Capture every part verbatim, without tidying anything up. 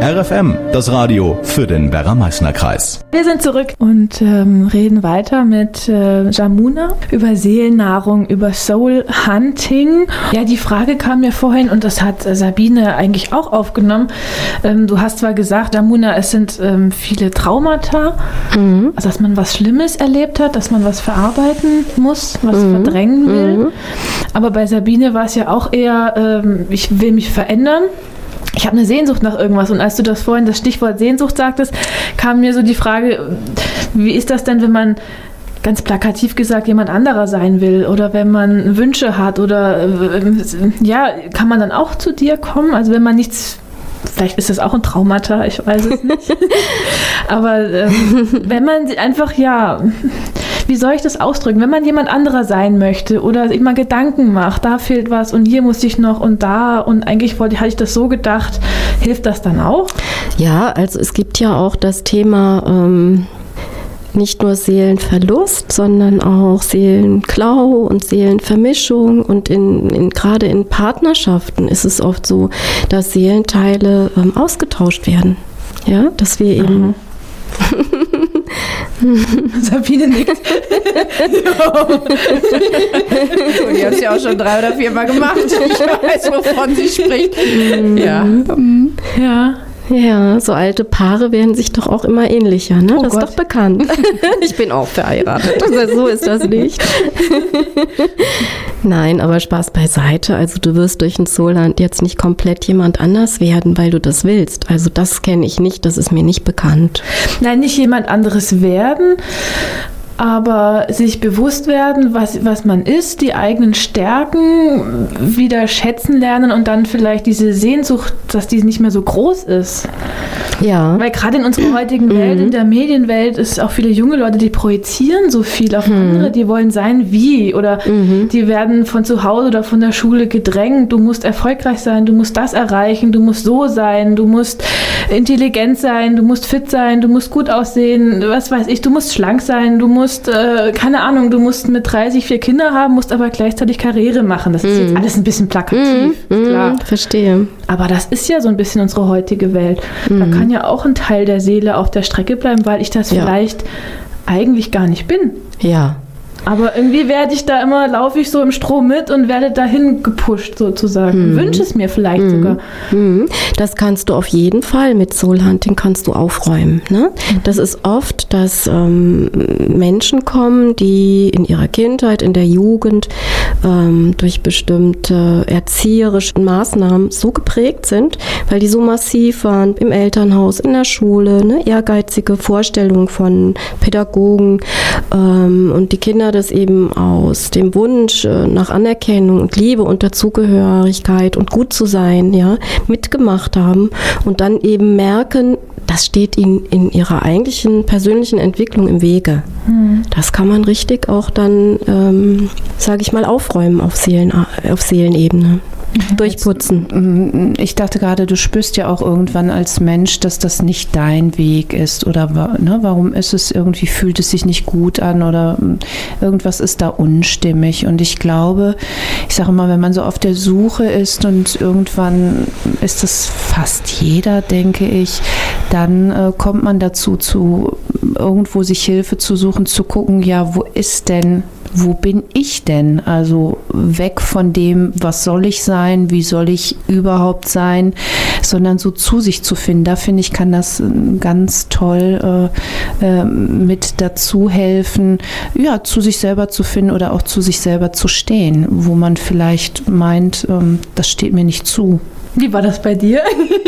R F M, das Radio für den Werra-Meißner-Kreis. Wir sind zurück und ähm, reden weiter mit äh, Jamuna über Seelennahrung, über Soul Hunting. Ja, die Frage kam mir vorhin und das hat äh, Sabine eigentlich auch aufgenommen. Ähm, du hast zwar gesagt, Jamuna, es sind ähm, viele Traumata, mhm. also dass man was Schlimmes erlebt hat, dass man was verarbeiten muss, was mhm. verdrängen will. Mhm. Aber bei Sabine war es ja auch eher, ähm, ich will mich verändern. Ich habe eine Sehnsucht nach irgendwas und als du das vorhin, das Stichwort Sehnsucht sagtest, kam mir so die Frage, wie ist das denn, wenn man ganz plakativ gesagt jemand anderer sein will oder wenn man Wünsche hat oder ja, kann man dann auch zu dir kommen? Also wenn man nichts, vielleicht ist das auch ein Traumata, ich weiß es nicht, aber ähm, wenn man einfach, ja... Wie soll ich das ausdrücken? Wenn man jemand anderer sein möchte oder sich mal Gedanken macht, da fehlt was und hier muss ich noch und da und eigentlich wollte, hatte ich das so gedacht, hilft das dann auch? Ja, also es gibt ja auch das Thema ähm, nicht nur Seelenverlust, sondern auch Seelenklau und Seelenvermischung und in, in, gerade in Partnerschaften ist es oft so, dass Seelenteile ähm, ausgetauscht werden. Ja, dass wir eben... Mhm. Sabine nickt. Die hat es ja auch schon drei oder vier Mal gemacht. Ich weiß, wovon sie spricht. Ja. Ja. Ja, so alte Paare werden sich doch auch immer ähnlicher, ne? Oh das Gott. Ist doch bekannt. Ich bin auch verheiratet, also so ist das nicht. Nein, aber Spaß beiseite. Also du wirst durch ein Soulhand jetzt nicht komplett jemand anders werden, weil du das willst. Also das kenne ich nicht, das ist mir nicht bekannt. Nein, nicht jemand anderes werden, aber sich bewusst werden, was, was man ist, die eigenen Stärken wieder schätzen lernen und dann vielleicht diese Sehnsucht, dass die nicht mehr so groß ist. Ja. Weil gerade in unserer heutigen Welt, in der Medienwelt, ist auch viele junge Leute, die projizieren so viel auf mhm. andere, die wollen sein wie oder mhm. die werden von zu Hause oder von der Schule gedrängt, du musst erfolgreich sein, du musst das erreichen, du musst so sein, du musst intelligent sein, du musst fit sein, du musst gut aussehen, was weiß ich, du musst schlank sein, du musst, äh, keine Ahnung, du musst mit dreißig vier Kinder haben, musst aber gleichzeitig Karriere machen. Das ist mhm. jetzt alles ein bisschen plakativ, mhm. klar. Verstehe. Aber das ist ja so ein bisschen unsere heutige Welt. Mhm. Da kann ja auch ein Teil der Seele auf der Strecke bleiben, weil ich das ja. vielleicht eigentlich gar nicht bin. Ja. Aber irgendwie werde ich da immer, laufe ich so im Strom mit und werde dahin gepusht sozusagen. Mhm. Wünsche es mir vielleicht mhm. sogar. Mhm. Das kannst du auf jeden Fall mit Soul Hunting kannst du aufräumen. Ne? Mhm. Das ist oft, dass ähm, Menschen kommen, die in ihrer Kindheit, in der Jugend ähm, durch bestimmte erzieherische Maßnahmen so geprägt sind, weil die so massiv waren im Elternhaus, in der Schule, ne? Ehrgeizige Vorstellungen von Pädagogen ähm, und die Kinder das eben aus dem Wunsch nach Anerkennung und Liebe und Dazugehörigkeit und gut zu sein, ja, mitgemacht haben und dann eben merken, das steht ihnen in ihrer eigentlichen persönlichen Entwicklung im Wege. Hm. Das kann man richtig auch dann, ähm, sage ich mal, aufräumen auf Seelen, auf Seelenebene. Durchputzen. Ich dachte gerade, du spürst ja auch irgendwann als Mensch, dass das nicht dein Weg ist oder ne, warum ist es irgendwie, fühlt es sich nicht gut an oder irgendwas ist da unstimmig und ich glaube, ich sage immer, wenn man so auf der Suche ist und irgendwann ist das fast jeder, denke ich, dann äh, kommt man dazu, zu irgendwo sich Hilfe zu suchen, zu gucken, ja, wo ist denn Wo bin ich denn? Also weg von dem, was soll ich sein, wie soll ich überhaupt sein, sondern so zu sich zu finden. Da finde ich, kann das ganz toll äh, äh, mit dazu helfen, ja, zu sich selber zu finden oder auch zu sich selber zu stehen, wo man vielleicht meint, ähm, das steht mir nicht zu. Wie war das bei dir?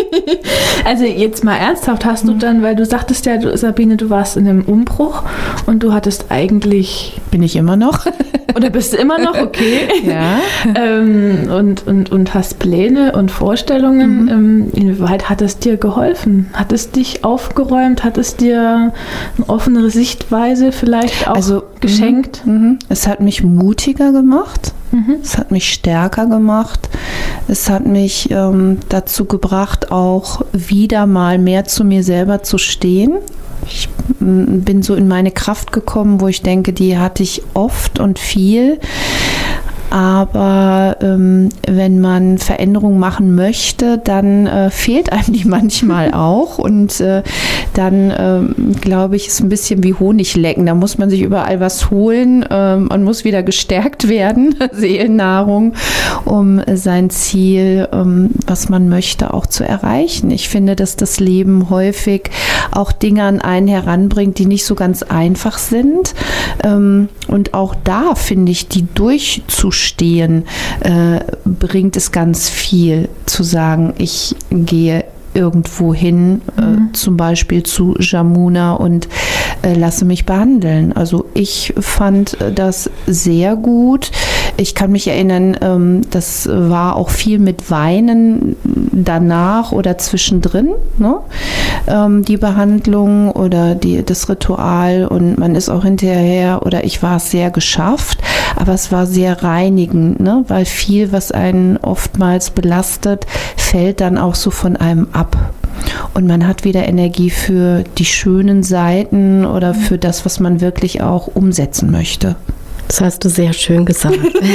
Also jetzt mal ernsthaft, hast du dann, weil du sagtest ja, du, Sabine, du warst in einem Umbruch und du hattest eigentlich... Bin ich immer noch? Oder bist du immer noch? Okay. Ja. ähm, und, und, und hast Pläne und Vorstellungen. Mhm. Ähm, inwieweit hat es dir geholfen? Hat es dich aufgeräumt? Hat es dir eine offenere Sichtweise vielleicht auch also, geschenkt? Mhm. Es hat mich mutiger gemacht. Mhm. Es hat mich stärker gemacht. Es hat mich ähm, dazu gebracht, auch wieder mal mehr zu mir selber zu stehen. Ich m, bin so in meine Kraft gekommen, wo ich denke, die hatte ich oft und viel. aber ähm, wenn man Veränderungen machen möchte, dann äh, fehlt einem die manchmal auch und äh, dann ähm, glaube ich, ist ein bisschen wie Honiglecken, da muss man sich überall was holen, ähm, man muss wieder gestärkt werden, Seelennahrung, um sein Ziel, ähm, was man möchte, auch zu erreichen. Ich finde, dass das Leben häufig auch Dinge an einen heranbringt, die nicht so ganz einfach sind. Ähm, und auch da, finde ich, die durchzustehen, äh, bringt es ganz viel zu sagen, ich gehe irgendwo hin, mhm. äh, zum Beispiel zu Jamuna und äh, lasse mich behandeln. Also ich fand das sehr gut. Ich kann mich erinnern, ähm, das war auch viel mit Weinen danach oder zwischendrin, ne? ähm, die Behandlung oder die, das Ritual und man ist auch hinterher oder ich war es sehr geschafft, aber es war sehr reinigend, ne? Weil viel, was einen oftmals belastet, fällt dann auch so von einem ab. Und man hat wieder Energie für die schönen Seiten oder für das, was man wirklich auch umsetzen möchte. Das hast du sehr schön gesagt.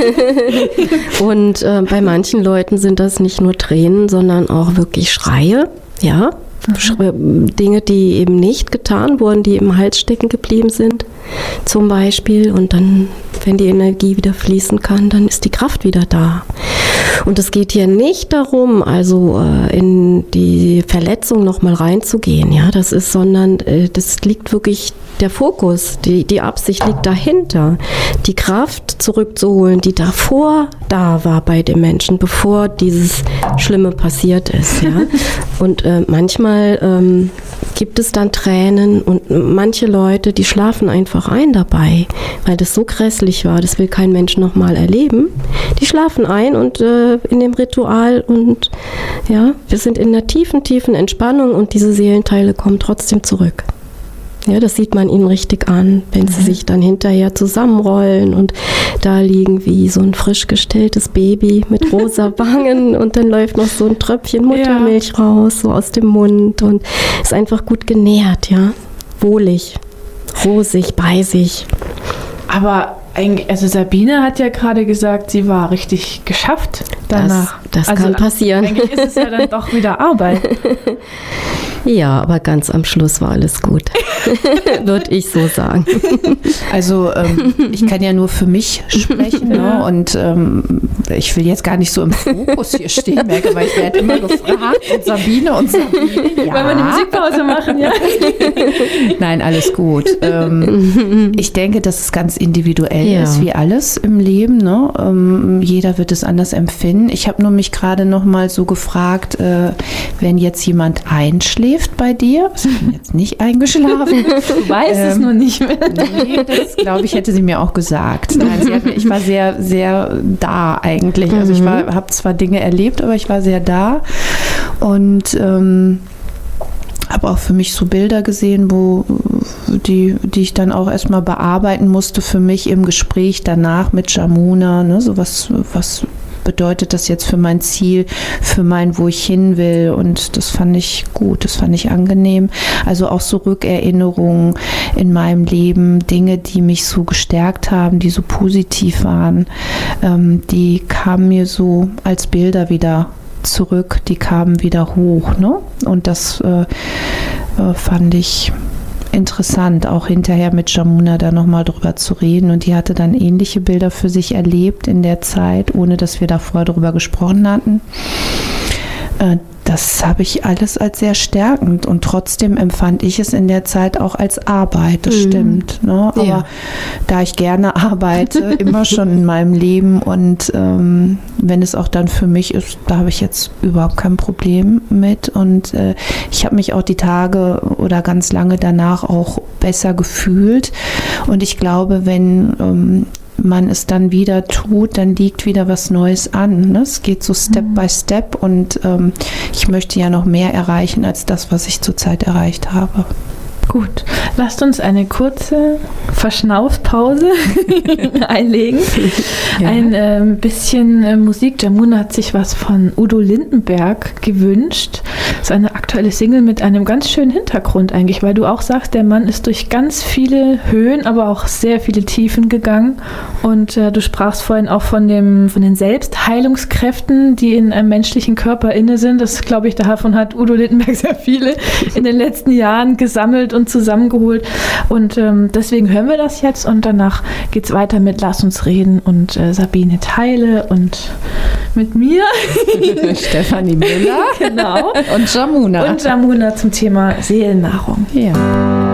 Und äh, bei manchen Leuten sind das nicht nur Tränen, sondern auch wirklich Schreie, ja. Mhm. Dinge, die eben nicht getan wurden, die im Hals stecken geblieben sind, zum Beispiel. Und dann, wenn die Energie wieder fließen kann, dann ist die Kraft wieder da. Und es geht hier nicht darum, also äh, in die Verletzung nochmal reinzugehen, ja, das ist, sondern äh, das liegt wirklich, der Fokus, die, die Absicht liegt dahinter, die Kraft zurückzuholen, die davor da war bei dem Menschen, bevor dieses Schlimme passiert ist, ja. Und äh, manchmal ähm, gibt es dann Tränen und manche Leute, die schlafen einfach ein dabei, weil das so grässlich war, das will kein Mensch nochmal erleben. Die schlafen ein und äh, in dem Ritual und ja, wir sind in einer tiefen, tiefen Entspannung und diese Seelenteile kommen trotzdem zurück. Ja, das sieht man ihnen richtig an, wenn mhm. sie sich dann hinterher zusammenrollen und da liegen wie so ein frisch gestilltes Baby mit rosa Wangen und dann läuft noch so ein Tröpfchen Muttermilch ja. raus, so aus dem Mund und ist einfach gut genährt, ja, wohlig, rosig, bei sich. Aber eigentlich, also Sabine hat ja gerade gesagt, sie war richtig geschafft danach. Das, das also kann passieren. Eigentlich ist es ja dann doch wieder Arbeit. Ja, aber ganz am Schluss war alles gut, würde ich so sagen. Also ähm, ich kann ja nur für mich sprechen ne? und ähm, ich will jetzt gar nicht so im Fokus hier stehen, merke, weil ich werde immer gefragt und Sabine und Sabine, ja. Wollen wir eine Musikpause machen? Ja. Nein, alles gut. Ähm, ich denke, dass es ganz individuell ja. ist, wie alles im Leben. Ne? Ähm, jeder wird es anders empfinden. Ich habe nur mich gerade noch mal so gefragt, äh, wenn jetzt jemand einschläft bei dir, ich bin jetzt nicht eingeschlafen. Du weißt ähm, es nur nicht mehr. Nee, das glaube ich, hätte sie mir auch gesagt. Nein, sie hat, ich war sehr, sehr da eigentlich. Also ich habe zwar Dinge erlebt, aber ich war sehr da und ähm, habe auch für mich so Bilder gesehen, wo die, die ich dann auch erstmal bearbeiten musste für mich im Gespräch danach mit Jamuna, ne, so was, was bedeutet das jetzt für mein Ziel, für mein, wo ich hin will und das fand ich gut, das fand ich angenehm. Also auch so Rückerinnerungen in meinem Leben, Dinge, die mich so gestärkt haben, die so positiv waren, ähm, die kamen mir so als Bilder wieder zurück, die kamen wieder hoch, ne? Und das äh, äh, fand ich interessant, auch hinterher mit Jamuna da nochmal drüber zu reden und die hatte dann ähnliche Bilder für sich erlebt in der Zeit, ohne dass wir da vorher drüber gesprochen hatten. Äh, das habe ich alles als sehr stärkend und trotzdem empfand ich es in der Zeit auch als Arbeit, das mhm. stimmt. Ne? Aber ja. da ich gerne arbeite, immer schon in meinem Leben und ähm, wenn es auch dann für mich ist, da habe ich jetzt überhaupt kein Problem mit und äh, ich habe mich auch die Tage oder ganz lange danach auch besser gefühlt und ich glaube, wenn ähm, man es dann wieder tut, dann liegt wieder was Neues an. Ne? Es geht so Step mhm. by Step und ähm, ich möchte ja noch mehr erreichen als das, was ich zurzeit erreicht habe. Gut, lasst uns eine kurze Verschnaufpause einlegen. Ja. Ein äh, bisschen äh, Musik. Jamuna hat sich was von Udo Lindenberg gewünscht. ist eine aktuelle Single mit einem ganz schönen Hintergrund eigentlich, weil du auch sagst, der Mann ist durch ganz viele Höhen, aber auch sehr viele Tiefen gegangen. Und äh, du sprachst vorhin auch von, dem, von den Selbstheilungskräften, die in einem menschlichen Körper inne sind. Das, glaube ich, davon hat Udo Lindenberg sehr viele in den letzten Jahren gesammelt und zusammengeholt. Und ähm, deswegen hören wir das jetzt und danach geht es weiter mit Lass uns reden und äh, Sabine Theile und mit mir. Stefanie Müller. Genau. Und Jamuna. Und Jamuna zum Thema Seelennahrung. Ja.